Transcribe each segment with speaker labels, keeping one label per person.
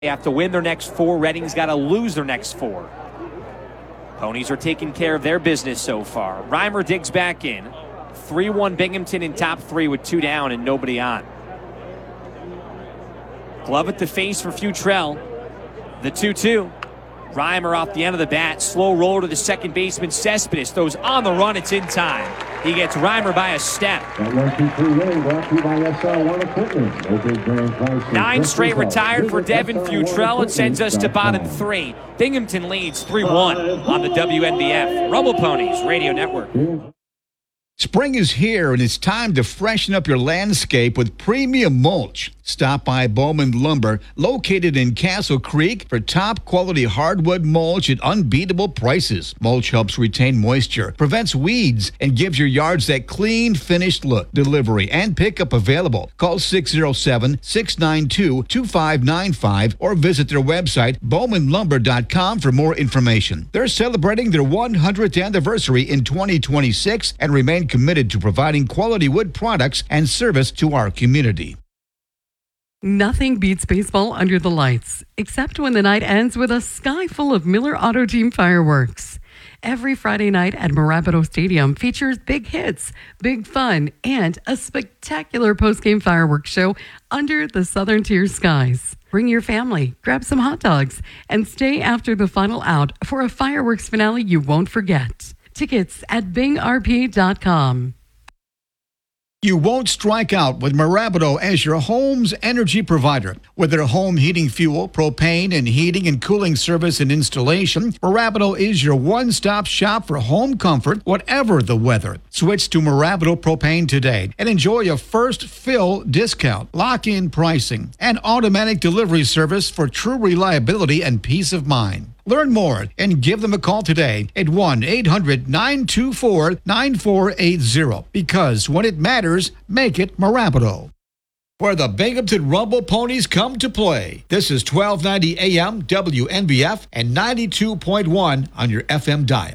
Speaker 1: They have to win their next 4. Reading's got to lose their next 4. Ponies are taking care of their business so far. Reimer digs back in. 3-1 Binghamton in top 3 with 2 down and nobody on. Glove at the face for Futrell. The 2-2. Reimer off the end of the bat. Slow roll to the second baseman. Cespedes throws on the run. It's in time. He gets Reimer by a step. 9 straight retired for Devin Futrell. It sends us to bottom 3. Binghamton leads 3-1 on the WNBF Rumble Ponies Radio Network.
Speaker 2: Spring is here, and it's time to freshen up your landscape with premium mulch. Stop by Bowman Lumber, located in Castle Creek, for top-quality hardwood mulch at unbeatable prices. Mulch helps retain moisture, prevents weeds, and gives your yards that clean, finished look. Delivery and pickup available. Call 607-692-2595 or visit their website, bowmanlumber.com, for more information. They're celebrating their 100th anniversary in 2026 and remain committed to providing quality wood products and service to our community.
Speaker 3: Nothing beats baseball under the lights, except when the night ends with a sky full of Miller Auto Team fireworks. Every Friday night at Marabato Stadium features big hits, big fun, and a spectacular postgame fireworks show under the Southern Tier skies. Bring your family, grab some hot dogs, and stay after the final out for a fireworks finale you won't forget. Tickets at bingrpa.com.
Speaker 2: You won't strike out with Marabato as your home's energy provider. With their home heating fuel, propane, and heating and cooling service and installation, Marabato is your one-stop shop for home comfort, whatever the weather. Switch to Marabato Propane today and enjoy a first fill discount, lock-in pricing, and automatic delivery service for true reliability and peace of mind. Learn more and give them a call today at 1-800-924-9480. Because when it matters, make it Marabato. Where the Binghamton Rumble Ponies come to play. This is 1290 AM WNBF and 92.1 on your FM dial.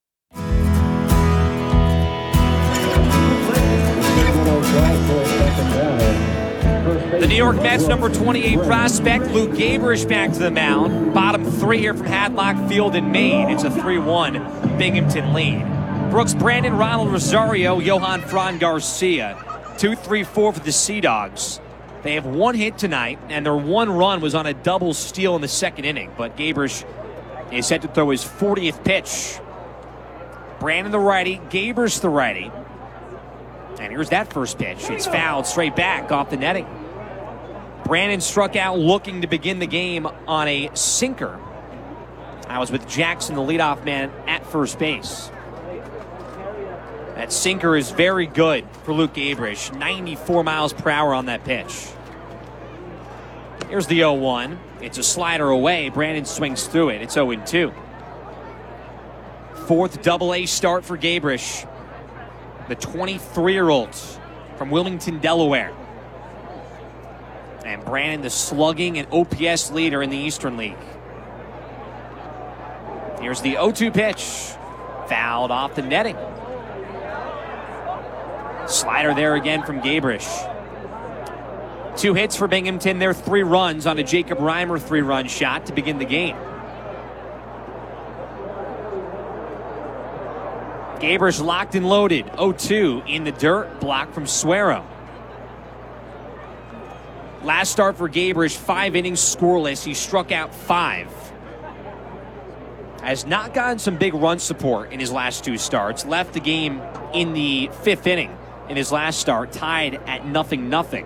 Speaker 1: The New York Mets number 28 prospect Luke Gabrish back to the mound. Bottom 3 here from Hadlock Field in Maine. It's a 3-1 Binghamton lead. Brooks Brandon, Ronald Rosario, Johan Fran Garcia. 2-3-4 for the Sea Dogs. They have 1 hit tonight, and their 1 run was on a double steal in the second inning. But Gabrish is set to throw his 40th pitch. Brandon the righty, Gabrish the righty. And here's that first pitch. It's fouled straight back off the netting. Brandon struck out looking to begin the game on a sinker. I was with Jackson, the leadoff man, at first base. That sinker is very good for Luke Gabrish. 94 miles per hour on that pitch. Here's the 0-1. It's a slider away. Brandon swings through it. It's 0-2. 4th Double-A start for Gabrish, the 23-year-old from Wilmington, Delaware. And Brandon, the slugging and OPS leader in the Eastern League. Here's the 0-2 pitch. Fouled off the netting. Slider there again from Gabrish. 2 hits for Binghamton. Their 3 runs on a Jacob Reimer 3-run shot to begin the game. Gabrish locked and loaded. 0-2 in the dirt. Block from Suero. Last start for Gabrish, 5 innings scoreless. He struck out 5. Has not gotten some big run support in his last 2 starts. Left the game in the 5th inning in his last start, tied at 0-0.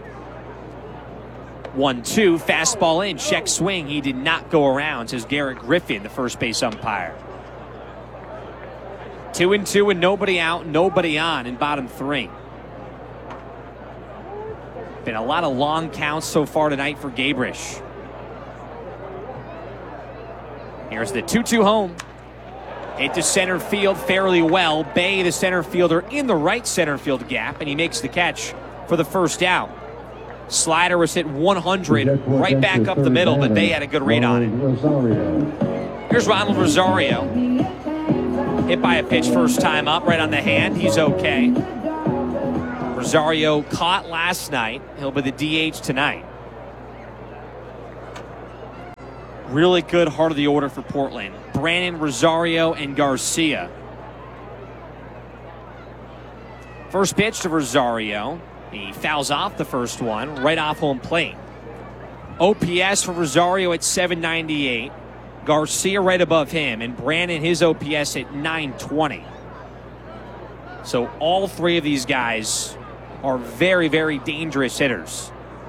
Speaker 1: 1-2, fastball in, check swing. He did not go around, says Garrett Griffin, the first base umpire. 2-2 and nobody out, nobody on in bottom 3. Been a lot of long counts so far tonight for Gabrish. Here's the 2-2 home. Hit to center field fairly well. Bay, the center fielder, in the right center field gap, and he makes the catch for the first out. Slider was hit 100 right back up the middle, but Bay had a good read on it. Here's Ronald Rosario. Hit by a pitch first time up, right on the hand. He's okay. Rosario caught last night. He'll be the DH tonight. Really good heart of the order for Portland. Brannon, Rosario, and Garcia. First pitch to Rosario. He fouls off the first one, right off home plate. OPS for Rosario at 798. Garcia right above him, and Brannon, his OPS at 920. So all three of these guys are very, very dangerous hitters.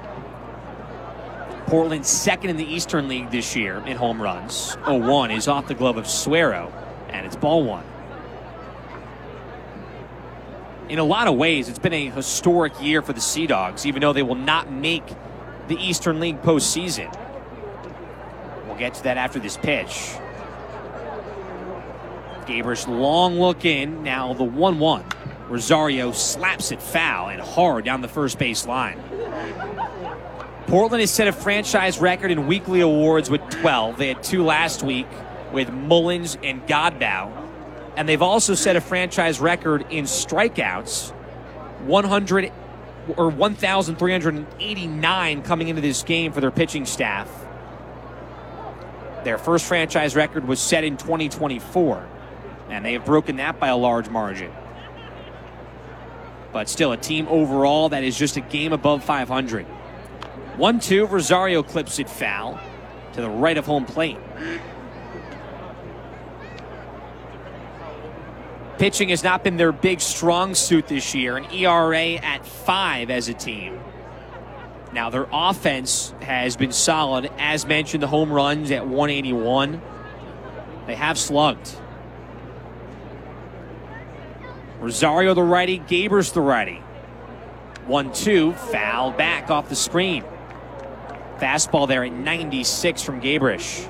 Speaker 1: Portland second in the Eastern League this year in home runs. 0-1 is off the glove of Suero, and it's ball one. In a lot of ways, it's been a historic year for the Sea Dogs, even though they will not make the Eastern League postseason. We'll get to that after this pitch. Gabrish, long look in. Now the 1-1. Rosario slaps it foul and hard down the first base line. Portland has set a franchise record in weekly awards with 12. They had 2 last week with Mullins and Godbout. And they've also set a franchise record in strikeouts, 1,389 coming into this game for their pitching staff. Their first franchise record was set in 2024, and they have broken that by a large margin. But still, a team overall that is just a game above 500. 1-2, Rosario clips it foul to the right of home plate. Pitching has not been their big strong suit this year, an ERA at 5 as a team. Now, their offense has been solid. As mentioned, the home runs at 181. They have slugged. Rosario the righty, Gabrish the righty. 1-2, foul back off the screen. Fastball there at 96 from Gabrish.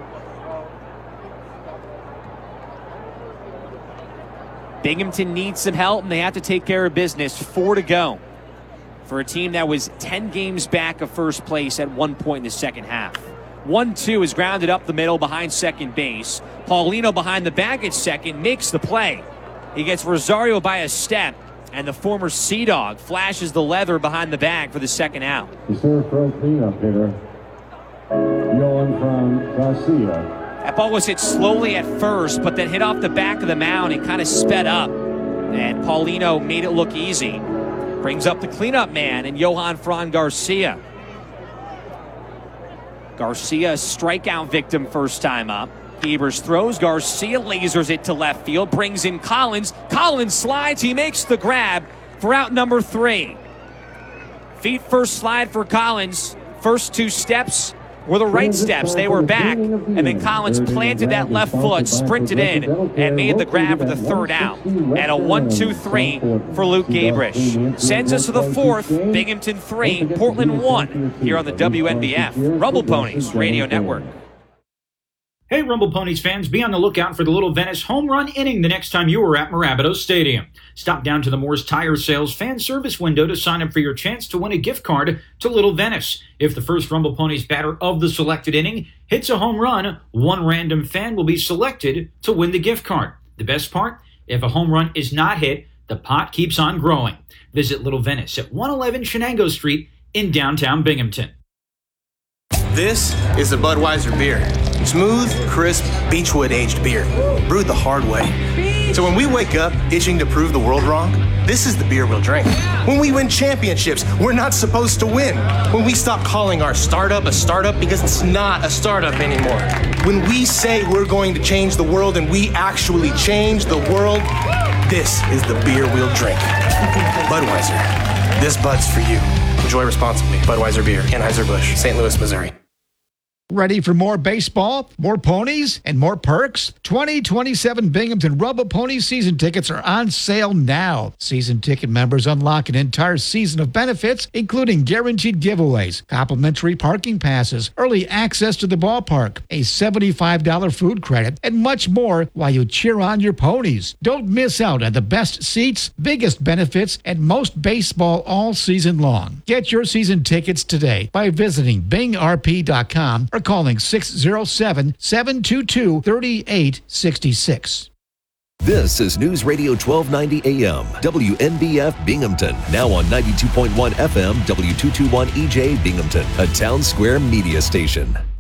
Speaker 1: Binghamton needs some help, and they have to take care of business. 4 to go for a team that was 10 games back of first place at one point in the second half. 1-2 is grounded up the middle behind second base. Paulino behind the bag at second makes the play. He gets Rosario by a step, and the former Sea Dog flashes the leather behind the bag for the second out.
Speaker 4: The serve throw cleanup hitter, Johan Garcia.
Speaker 1: That ball was hit slowly at first, but then hit off the back of the mound and kind of sped up. And Paulino made it look easy. Brings up the cleanup man and Johan Garcia. Garcia, strikeout victim first time up. Gabrish throws. Garcia lasers it to left field. Brings in Collins. Collins slides. He makes the grab for out number 3. Feet first slide for Collins. First 2 steps were the right steps. They were back. And then Collins planted that left foot, sprinted in, and made the grab for the third out. And a 1-2-3 for Luke Gabrish. Sends us to the 4th. Binghamton 3, Portland 1 here on the WNBF Rumble Ponies Radio Network.
Speaker 5: Hey, Rumble Ponies fans, be on the lookout for the Little Venice home run inning the next time you are at Marabito Stadium. Stop down to the Moore's Tire Sales fan service window to sign up for your chance to win a gift card to Little Venice. If the first Rumble Ponies batter of the selected inning hits a home run, one random fan will be selected to win the gift card. The best part? If a home run is not hit, the pot keeps on growing. Visit Little Venice at 111 Shenango Street in downtown Binghamton.
Speaker 6: This is the Budweiser beer. Smooth, crisp, Beechwood-aged beer, brewed the hard way. So when we wake up itching to prove the world wrong, this is the beer we'll drink. When we win championships, we're not supposed to win. When we stop calling our startup a startup because it's not a startup anymore. When we say we're going to change the world and we actually change the world, this is the beer we'll drink. Budweiser. This Bud's for you. Enjoy responsibly. Budweiser Beer, Anheuser-Busch, St. Louis, Missouri.
Speaker 2: Ready for more baseball, more ponies, and more perks? 2027 Binghamton Rumble Ponies season tickets are on sale now. Season ticket members unlock an entire season of benefits, including guaranteed giveaways, complimentary parking passes, early access to the ballpark, a $75 food credit, and much more while you cheer on your ponies. Don't miss out on the best seats, biggest benefits, and most baseball all season long. Get your season tickets today by visiting bingrp.com or calling 607-722-3866.
Speaker 7: This is News Radio 1290 AM, WNBF Binghamton. Now on 92.1 FM, W221 EJ Binghamton, a Town Square media station.